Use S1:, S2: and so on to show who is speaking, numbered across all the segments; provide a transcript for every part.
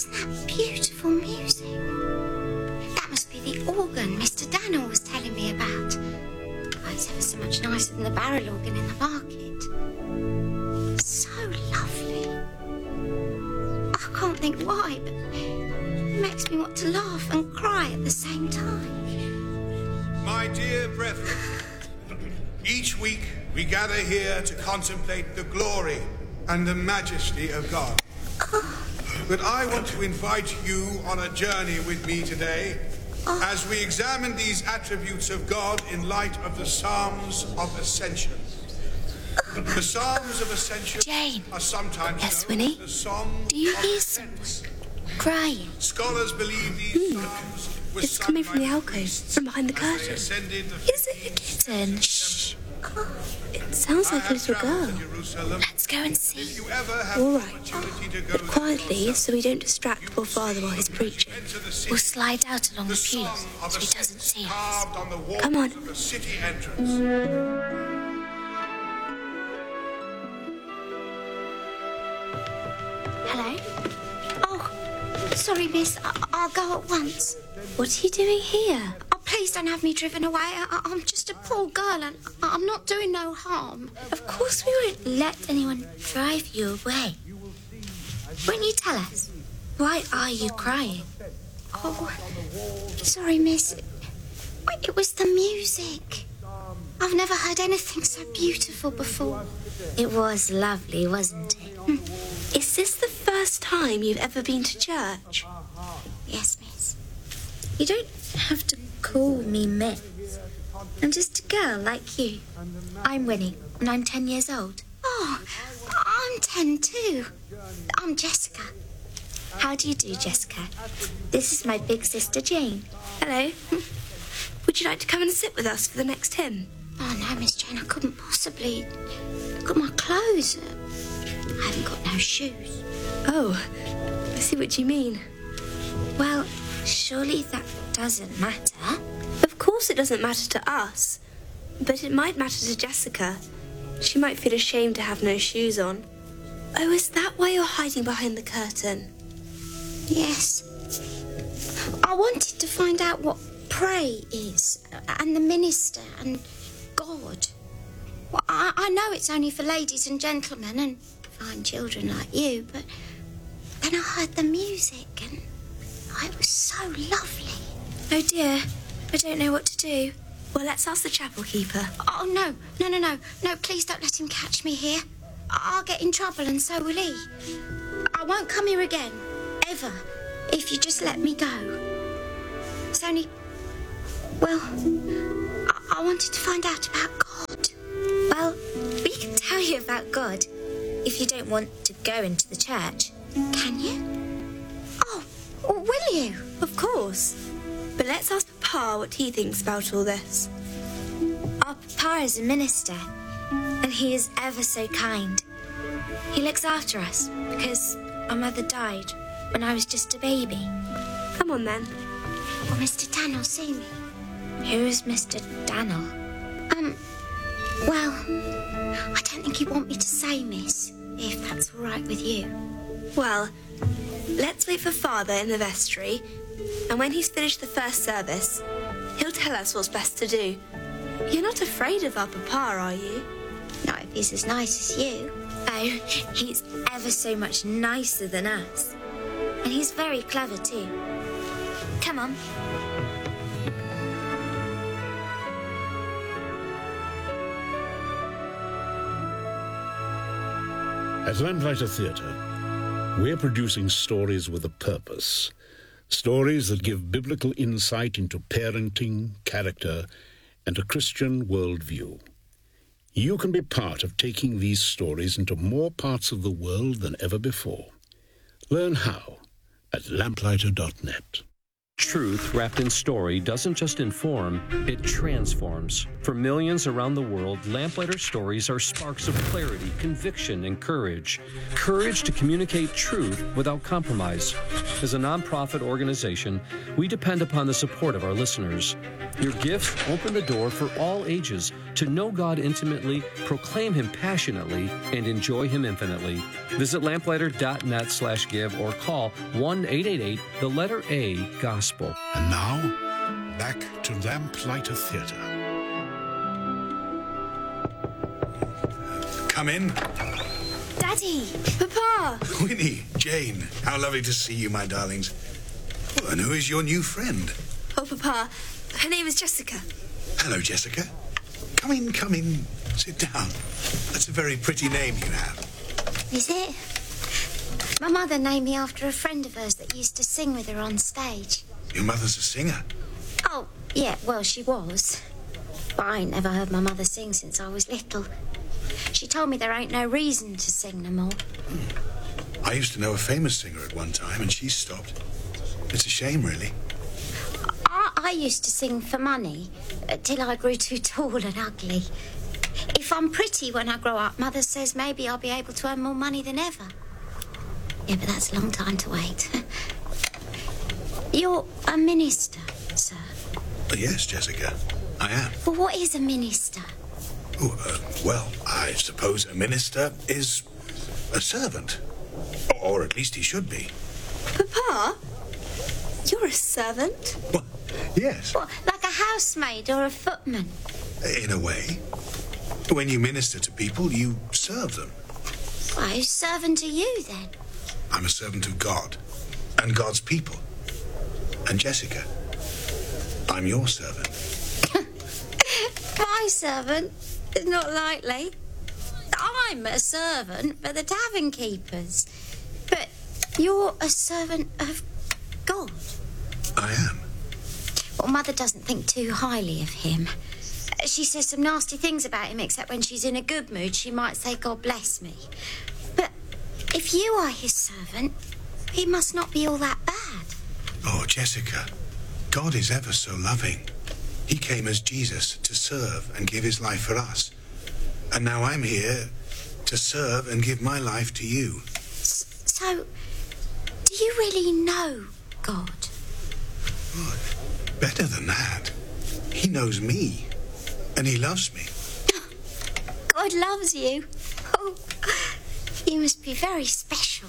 S1: Isn't that beautiful music? That must be the organ Mr. Daniel was telling me about. Oh, it's ever so much nicer than the barrel organ in the market. So lovely. I can't think why, but it makes me want to laugh and cry at the same time.
S2: My dear brethren, each week we gather here to contemplate the glory and the majesty of God. But I want to invite you on a journey with me today as we examine these attributes of God in light of the Psalms of Ascension. The Psalms of Ascension
S1: Jane.
S2: are sometimes
S1: Yes,
S2: known
S1: Winnie?
S2: as the Song
S1: Do you
S2: of
S1: hear
S2: Ascent.
S1: someone crying?
S2: Scholars believe these Psalms were
S3: It's
S2: sung
S3: coming
S2: by
S3: from the
S2: the
S3: alcove,
S2: priests
S3: from behind the
S2: as they
S3: curtain.
S2: ascended the
S1: Is it a kitten? Shh.
S3: It sounds like a little girl.
S1: Let's go and see.
S2: If you ever have
S3: All
S2: the
S3: right,
S2: opportunity to go
S3: but quietly, so we don't distract poor father while he's preaching.
S2: enter the city,
S1: We'll slide out along the pews
S2: song of
S1: so he
S2: ascent
S1: doesn't see us.
S2: carved on the walls
S3: Come on.
S2: of the city entrance.
S1: Hello? Oh, sorry, miss. I'll go at once.
S3: What are you doing here?
S1: Oh, please don't have me driven away. I'm just a poor girl and I'm not doing no harm. Of course we won't let anyone drive you away. Won't you tell us? Why are you crying? Oh, sorry, miss. It was the music. I've never heard anything so beautiful before. It was lovely, wasn't it?
S3: Is this the first time you've ever been to church?
S1: Yes, miss. You don't have to call me miss. I'm just a girl like you. I'm Winnie, and I'm 10 years old. Oh, I'm 10 too. I'm Jessica. How do you do, Jessica? This is my big sister, Jane.
S3: Hello. Would you like to come and sit with us for the next hymn?
S1: Oh, no, Miss Jane, I couldn't possibly. I've got my clothes. I haven't got no shoes.
S3: Oh, I see what you mean.
S1: Well, surely that doesn't matter.
S3: Of course it doesn't matter to us, but it might matter to Jessica. She might feel ashamed to have no shoes on. Oh, is that why you're hiding behind the curtain?
S1: Yes. I wanted to find out what pray is, and the minister, and God. Well, I know it's only for ladies and gentlemen and fine children like you, but then I heard the music and it was so lovely.
S3: Oh dear, I don't know what to do. Well, let's ask the chapel keeper.
S1: Oh, no, please don't let him catch me here. I'll get in trouble and so will he. I won't come here again, ever, if you just let me go. It's only, well, I wanted to find out about God. Well, we can tell you about God if you don't want to go into the church. Can you? Oh, will you?
S3: Of course. But let's ask Papa what he thinks about all this.
S1: Our Papa is a minister, and he is ever so kind. He looks after us because our mother died when I was just a baby.
S3: Come on then.
S1: Will Mr. Daniel see me? Who is Mr. Daniel? Well, I don't think he'd want me to say, miss, if that's all right with you.
S3: Well, let's wait for Father in the vestry, and when he's finished the first service, he'll tell us what's best to do. You're not afraid of our Papa, are you?
S1: Not if he's as nice as you. Oh, he's ever so much nicer than us. And he's very clever too. Come on.
S4: At Lamplighter Theatre, we're producing stories with a purpose. Stories that give biblical insight into parenting, character, and a Christian worldview. You can be part of taking these stories into more parts of the world than ever before. Learn how at lamplighter.net.
S5: Truth wrapped in story doesn't just inform, it transforms. For millions around the world, Lamplighter stories are sparks of clarity, conviction, and courage. Courage to communicate truth without compromise. As a nonprofit organization, we depend upon the support of our listeners. Your gifts open the door for all ages to know God intimately, proclaim Him passionately, and enjoy Him infinitely. Visit lamplighter.net/give or call 1-888-A-GOSPEL.
S4: And now, back to Lamplighter Theatre.
S2: Come in.
S3: Daddy! Papa!
S2: Winnie, Jane, how lovely to see you, my darlings. Oh, and who is your new friend?
S3: Oh, Papa, her name is Jessica.
S2: Hello, Jessica. Come in. Sit down. That's a very pretty name you have.
S1: Is it? My mother named me after a friend of hers that used to sing with her on stage.
S2: Your mother's a singer.
S1: Oh, yeah, well, she was. But I ain't never heard my mother sing since I was little. She told me there ain't no reason to sing no more.
S2: I used to know a famous singer at one time, and she stopped. It's a shame, really.
S1: I used to sing for money till I grew too tall and ugly. If I'm pretty when I grow up, Mother says maybe I'll be able to earn more money than ever. Yeah, but that's a long time to wait. You're a minister, sir?
S2: Yes, Jessica, I am.
S1: Well, what is a minister?
S2: Oh, well, I suppose a minister is a servant. Or at least he should be.
S3: Papa? You're a servant?
S2: Well, yes,
S1: What, like a housemaid or a footman?
S2: in a way. When you minister to people, you serve them.
S1: Well, whose servant are you, then?
S2: I'm a servant of God and God's people. And Jessica, I'm your servant.
S1: My servant? Not likely. I'm a servant for the tavern keepers. But you're a servant of God.
S2: I am.
S1: Well, Mother doesn't think too highly of him. She says some nasty things about him, except when she's in a good mood, she might say, God bless me. But if you are his servant, he must not be all that bad.
S2: Oh, Jessica, God is ever so loving. He came as Jesus to serve and give his life for us. And now I'm here to serve and give my life to you.
S1: So, do you really know God?
S2: Oh, better than that. He knows me. And he loves me.
S1: God loves you. Oh, you must be very special.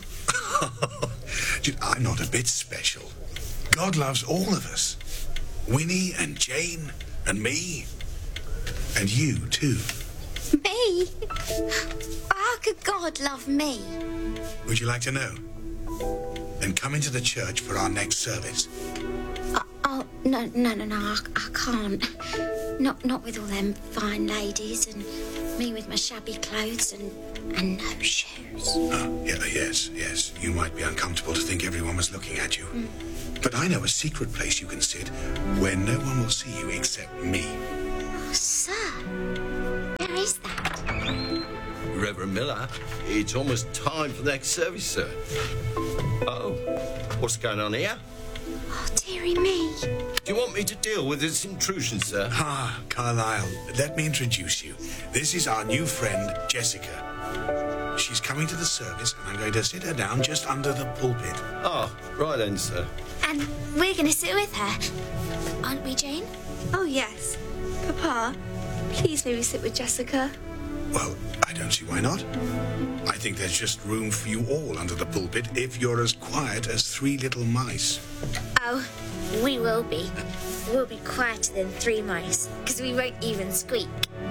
S2: I'm not a bit special. God loves all of us. Winnie and Jane and me. And you, too.
S1: Me? How could God love me?
S2: Would you like to know? Then come into the church for our next service.
S1: Oh, no, I can't. Not with all them fine ladies and me with my shabby clothes and no shoes.
S2: Oh, yeah, yes. You might be uncomfortable to think everyone was looking at you. But I know a secret place you can sit where no one will see you except me.
S1: Oh, sir, where is that?
S6: Reverend Miller, it's almost time for the next service, sir. Oh, what's going on here?
S1: Oh, dearie me.
S6: Do you want me to deal with this intrusion, sir?
S2: Ah, Carlisle, let me introduce you. This is our new friend, Jessica. She's coming to the service, and I'm going to sit her down just under the pulpit.
S6: Oh, right then, sir.
S3: And we're going to sit with her. Aren't we, Jane? Oh, yes. Papa, please maybe sit with Jessica.
S2: Well, I don't see why not. I think there's just room for you all under the pulpit if you're as quiet as three little mice.
S7: Oh, we will be. We'll be quieter than three mice, because we won't even squeak.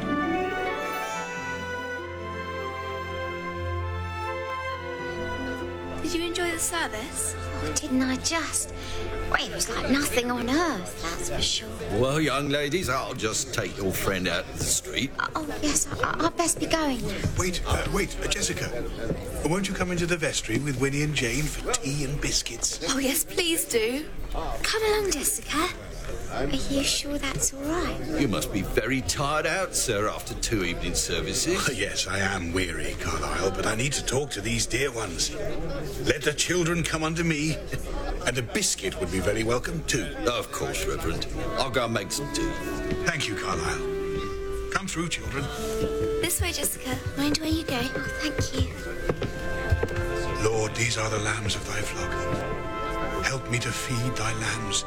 S3: Did you enjoy the service?
S1: Oh, didn't I just? Well, it was like nothing on earth, that's for sure.
S6: Well, young ladies, I'll just take your friend out to the street.
S1: Oh, yes, I'd best be going.
S2: Wait, Jessica. Won't you come into the vestry with Winnie and Jane for tea and biscuits?
S3: Oh, yes, please do.
S1: Come along, Jessica. Are you sure that's all right?
S6: You must be very tired out, sir, after 2 evening services.
S2: Yes, I am weary, Carlyle, but I need to talk to these dear ones. Let the children come unto me, and a biscuit would be very welcome, too.
S6: Of course, Reverend. I'll go and make some tea.
S2: Thank you, Carlyle. Come through, children.
S3: This way, Jessica.
S1: Mind where you go? Oh, thank you.
S2: Lord, these are the lambs of thy flock. Help me to feed thy lambs.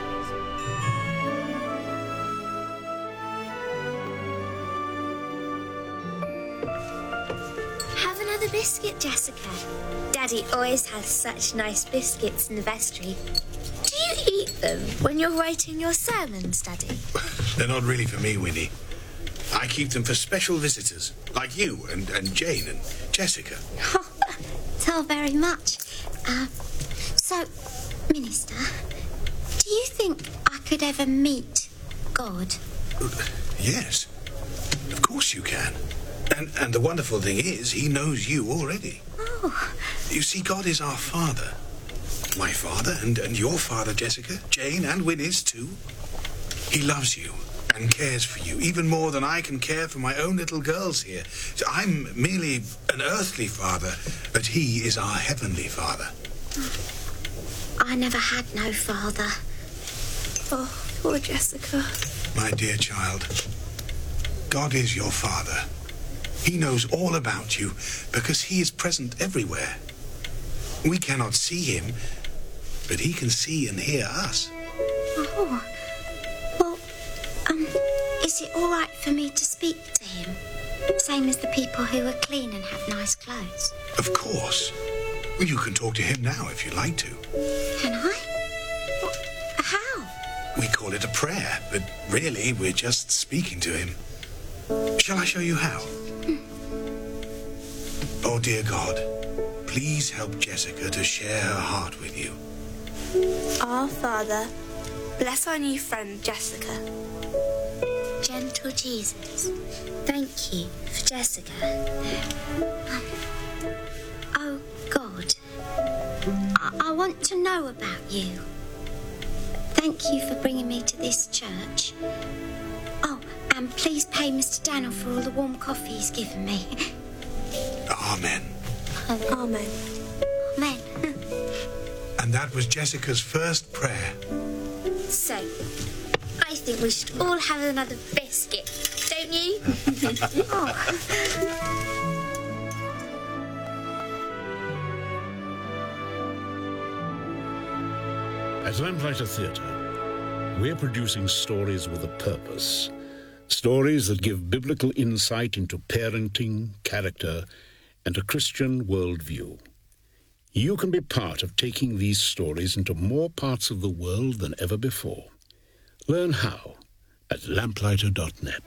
S7: Have another biscuit, Jessica. Daddy always has such nice biscuits in the vestry. Do you eat them when you're writing your sermons, Daddy?
S2: They're not really for me, Winnie. I keep them for special visitors, like you and Jane and Jessica.
S1: Oh, thanks all very much. So, Minister, do you think I could ever meet God?
S2: Yes, of course you can. And the wonderful thing is, he knows you already.
S1: Oh.
S2: You see, God is our Father. My father and your father, Jessica, Jane and Winnie's too. He loves you and cares for you, even more than I can care for my own little girls here. So I'm merely an earthly father, but he is our heavenly Father.
S1: I never had no father.
S3: Oh, poor Jessica.
S2: My dear child, God is your Father. He knows all about you because he is present everywhere. We cannot see him, but he can see and hear us.
S1: Oh. Well, is it all right for me to speak to him? Same as the people who are clean and have nice clothes?
S2: Of course. Well, you can talk to him now if you like to.
S1: Can I? How?
S2: We call it a prayer, but really we're just speaking to him. Shall I show you how? Oh, dear God, please help Jessica to share her heart with you.
S3: Our Father, bless our new friend Jessica.
S1: Gentle Jesus, thank you for Jessica. Oh, God, I want to know about you. Thank you for bringing me to this church. Oh, and please pay Mr. Daniel for all the warm coffee he's given me.
S2: Amen.
S3: Amen.
S1: Amen.
S2: And that was Jessica's first prayer.
S7: So, I think we should all have another biscuit, don't you?
S1: Oh.
S4: At Lamplighter Theatre, we're producing stories with a purpose. Stories that give biblical insight into parenting, character, and a Christian worldview. You can be part of taking these stories into more parts of the world than ever before. Learn how at lamplighter.net.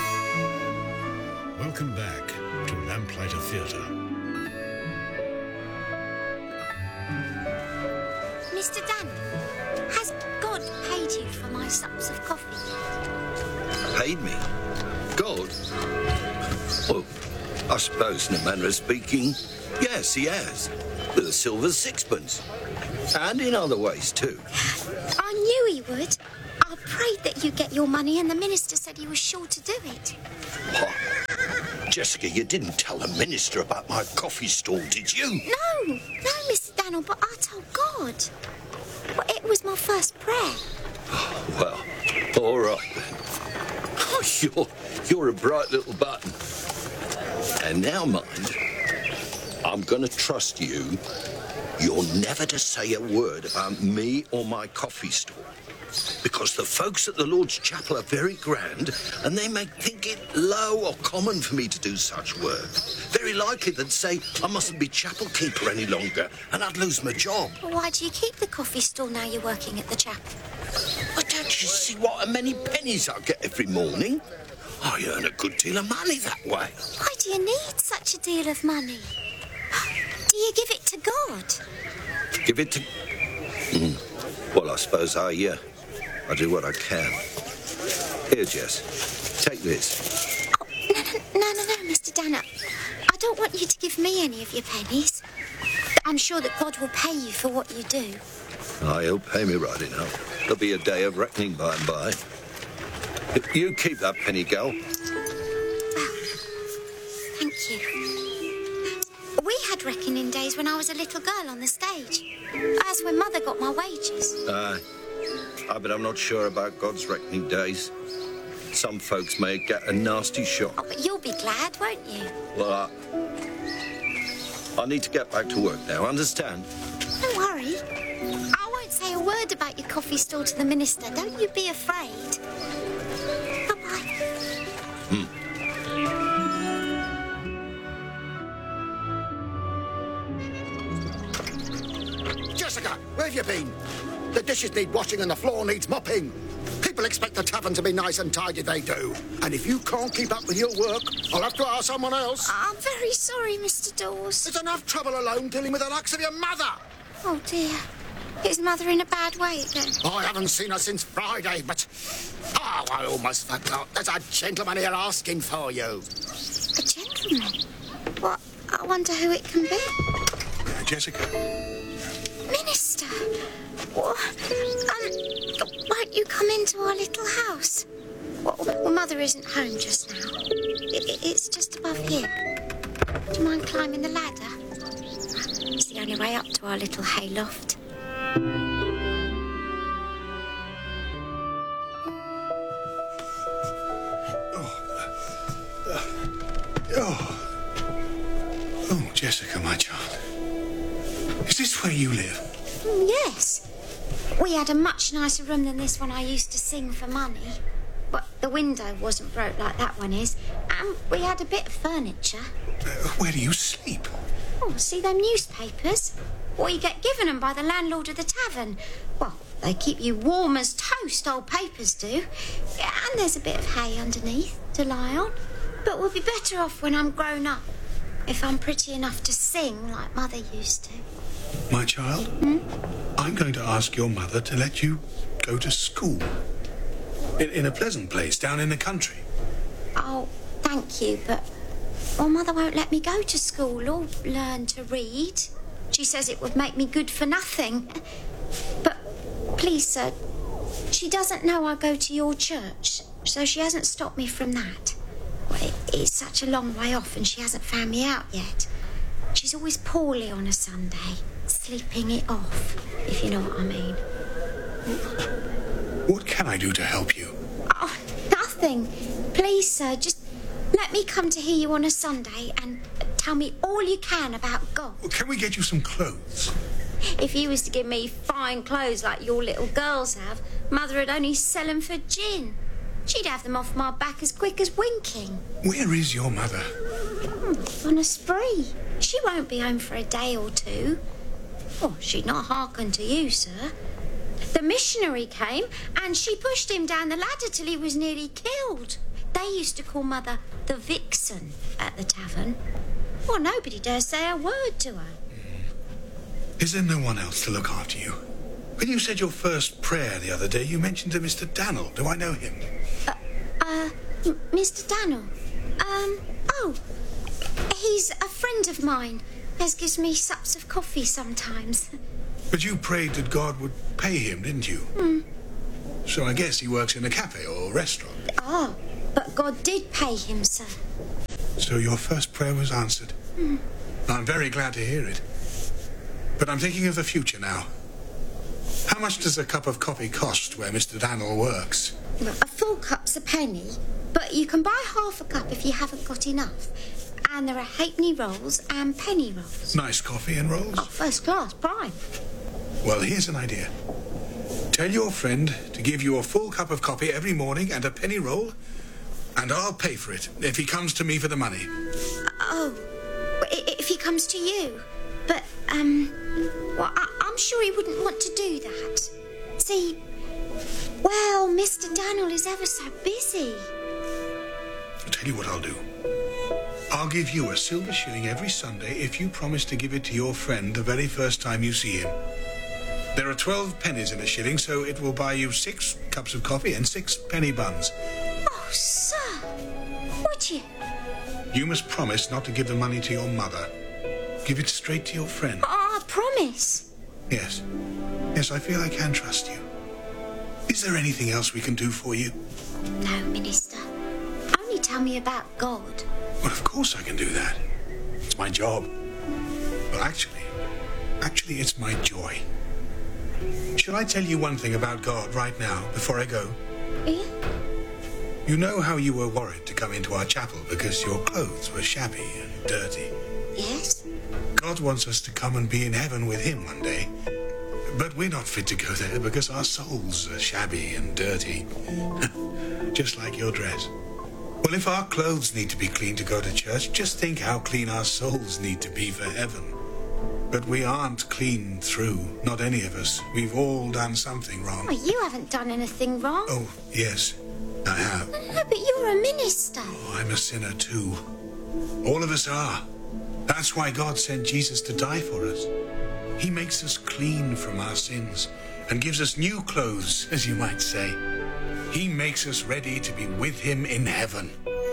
S4: Welcome back to Lamplighter Theatre.
S1: Mr. Daniel, has God paid you for my sups of coffee?
S6: Paid me? God? Well, I suppose in a manner of speaking, yes, he has. With a silver sixpence. And in other ways, too.
S1: I knew he would. I prayed that you'd get your money and the minister said he was sure to do it.
S6: What? Jessica, you didn't tell the minister about my coffee stall, did you?
S1: No, Mr. Daniel, but I told God. Well, it was my first prayer.
S6: Well, all right then. Oh, you're a bright little button. And now, mind, I'm going to trust you. You're never to say a word about me or my coffee stall. Because the folks at the Lord's Chapel are very grand, and they may think it low or common for me to do such work. Very likely they'd say I mustn't be chapel keeper any longer, and I'd lose my job.
S1: Well, why do you keep the coffee stall now you're working at the chapel?
S6: Well, don't you see what a many pennies I get every morning? I earn a good deal of money that way.
S1: Why do you need such a deal of money? Do you give it to God?
S6: Give it to... Well, I suppose I do what I can. Here, Jess, take this.
S1: Oh, no, Mr. Daniel. I don't want you to give me any of your pennies. I'm sure that God will pay you for what you do.
S6: He'll pay me right enough. There'll be a day of reckoning by and by. You keep that penny, gal.
S1: Thank you. We had reckoning days when I was a little girl on the stage. That's when Mother got my wages.
S6: But I'm not sure about God's reckoning days. Some folks may get a nasty shock.
S1: Oh, but you'll be glad, won't you?
S6: Well, I need to get back to work now, understand?
S1: Don't worry. I won't say a word about your coffee stall to the minister. Don't you be afraid. Bye-bye.
S8: Jessica, where have you been? The dishes need washing and the floor needs mopping. People expect the tavern to be nice and tidy, they do. And if you can't keep up with your work, I'll have to ask someone else.
S1: I'm very sorry, Mr. Dawes.
S8: There's enough trouble alone dealing with the likes of your mother.
S1: Oh, dear. Is Mother in a bad way again?
S8: I haven't seen her since Friday, but... Oh, I almost forgot. There's a gentleman here asking for you.
S1: A gentleman? What? I wonder who it can be.
S2: Jessica.
S1: Minister! What? Won't you come into our little house? Well, Mother isn't home just now. It's just above here. Do you mind climbing the ladder? It's the only way up to our little hay loft.
S2: Oh, Jessica, my child. Is this where you live?
S1: Yes. We had a much nicer room than this one I used to sing for money. But the window wasn't broke like that one is. And we had a bit of furniture.
S2: Where do you sleep?
S1: Oh, see them newspapers? Or you get given them by the landlord of the tavern. Well, they keep you warm as toast, old papers do. And there's a bit of hay underneath to lie on. But we'll be better off when I'm grown up. If I'm pretty enough to sing like Mother used to.
S2: My child, I'm going to ask your mother to let you go to school. In a pleasant place down in the country.
S1: Oh, thank you, but... Well, Mother won't let me go to school or learn to read. She says it would make me good for nothing. But, please, sir, she doesn't know I go to your church, so she hasn't stopped me from that. Well, it's such a long way off and she hasn't found me out yet. She's always poorly on a Sunday, sleeping it off, if you know what I mean.
S2: What can I do to help you?
S1: Oh, nothing. Please, sir, just let me come to hear you on a Sunday and tell me all you can about God.
S2: Well, can we get you some clothes?
S1: If you was to give me fine clothes like your little girls have, Mother would only sell them for gin. She'd have them off my back as quick as winking.
S2: Where is your mother?
S1: On a spree. She won't be home for a day or two. Oh, she'd not hearken to you, sir. The missionary came and she pushed him down the ladder till he was nearly killed. They used to call Mother the Vixen at the tavern. Well, nobody dares say a word to her.
S2: Is there no one else to look after you? When you said your first prayer the other day, you mentioned a Mr. Dannel. Do I know him?
S1: Mr. Dannel? Oh, he's a friend of mine. He gives me sups of coffee sometimes.
S2: But you prayed that God would pay him, didn't you? So I guess he works in a cafe or restaurant.
S1: Oh, but God did pay him, sir.
S2: So your first prayer was answered. I'm very glad to hear it. But I'm thinking of the future now. How much does a cup of coffee cost where Mr. Dannel works?
S1: A full cup's a penny, but you can buy half a cup if you haven't got enough. And there are halfpenny rolls and penny rolls.
S2: Nice coffee and rolls?
S1: Oh, first class, prime.
S2: Well, here's an idea. Tell your friend to give you a full cup of coffee every morning and a penny roll, and I'll pay for it if he comes to me for the money.
S1: Oh, if he comes to you. But, well, I'm sure he wouldn't want to do that. See, well, Mr. Dannel is ever so busy.
S2: I'll tell you what I'll do. I'll give you a silver shilling every Sunday if you promise to give it to your friend the very first time you see him. There are 12 pennies in a shilling, so it will buy you 6 cups of coffee and 6 penny buns.
S1: Oh, sir, would you?
S2: You must promise not to give the money to your mother. Give it straight to your friend.
S1: Oh, I promise.
S2: Yes. Yes, I feel I can trust you. Is there anything else we can do for you?
S1: No, Minister. Only tell me about God.
S2: Well, of course I can do that. It's my job. Well, actually, it's my joy. Shall I tell you one thing about God right now, before I go?
S1: Yeah?
S2: You know how you were worried to come into our chapel because your clothes were shabby and dirty?
S1: Yes?
S2: God wants us to come and be in heaven with him one day. But we're not fit to go there because our souls are shabby and dirty. Just like your dress. Well, if our clothes need to be clean to go to church, just think how clean our souls need to be for heaven. But we aren't clean through, not any of us. We've all done something wrong.
S1: Well, you haven't done anything wrong.
S2: Oh, yes, I have.
S1: No, but you're a minister.
S2: Oh, I'm a sinner too. All of us are. That's why God sent Jesus to die for us. He makes us clean from our sins and gives us new clothes, as you might say. He makes us ready to be with him in heaven.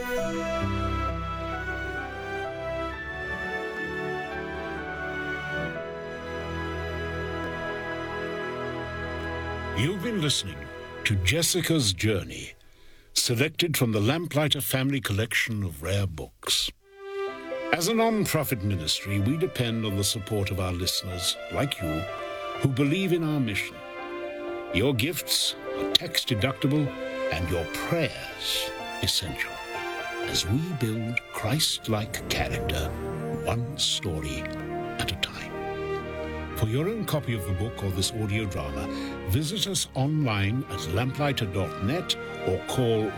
S4: You've been listening to Jessica's Journey, selected from the Lamplighter Family Collection of rare books. As a non-profit ministry, we depend on the support of our listeners, like you, who believe in our mission. Your gifts are tax-deductible and your prayers essential as we build Christ-like character, one story at a time. For your own copy of the book or this audio drama, visit us online at lamplighter.net or call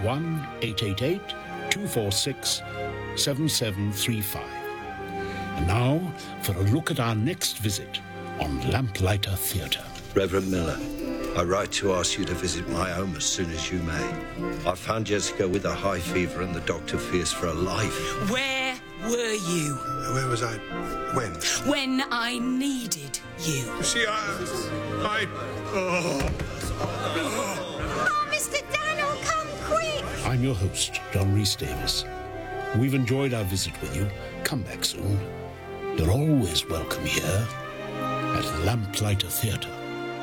S4: 1-888-246-7735. And now for a look at our next visit on Lamplighter Theatre.
S6: Reverend Miller, I write to ask you to visit my home as soon as you may. I found Jessica with a high fever and the doctor fears for her life.
S9: Where were you?
S2: Where was I? When?
S9: When I needed you.
S2: See, Oh,
S1: Mr. Daniel, come quick!
S4: I'm your host, John Rhys Davis. We've enjoyed our visit with you. Come back soon. You're always welcome here at Lamplighter Theatre.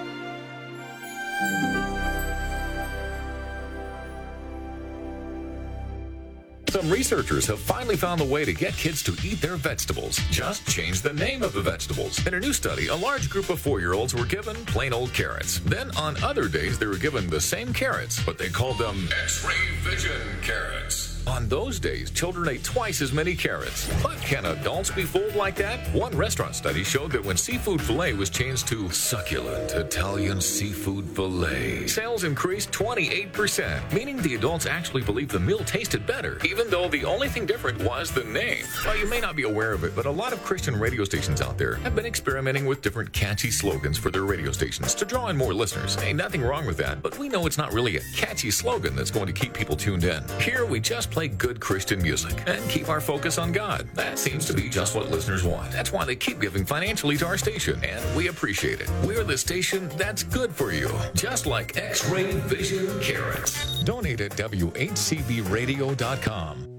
S10: Some researchers have finally found a way to get kids to eat their vegetables. Just change the name of the vegetables. In a new study, a large group of 4-year-olds were given plain old carrots. Then on other days, they were given the same carrots, but they called them X-ray vision carrots. On those days, children ate twice as many carrots. But can adults be fooled like that? One restaurant study showed that when seafood fillet was changed to succulent Italian seafood fillet, sales increased 28%, meaning the adults actually believed the meal tasted better, even though the only thing different was the name. Well, you may not be aware of it, but a lot of Christian radio stations out there have been experimenting with different catchy slogans for their radio stations to draw in more listeners. Ain't nothing wrong with that, but we know it's not really a catchy slogan that's going to keep people tuned in. Here, we just play good Christian music and keep our focus on God. That seems to be just what listeners want. That's why they keep giving financially to our station, and we appreciate it. We're the station that's good for you, just like X-ray vision carrots. Donate at WHCBradio.com.